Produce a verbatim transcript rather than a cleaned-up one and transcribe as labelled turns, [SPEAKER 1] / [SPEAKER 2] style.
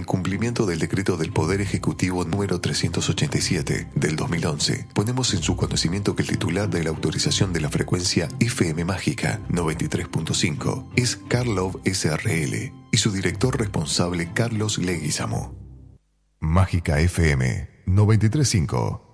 [SPEAKER 1] en cumplimiento del decreto del Poder Ejecutivo número trescientos ochenta y siete del dos mil once, ponemos en su conocimiento que el titular de la autorización de la frecuencia F M Mágica noventa y tres punto cinco es Carlov S R L y su director responsable Carlos Leguizamo. Mágica F M noventa y tres punto cinco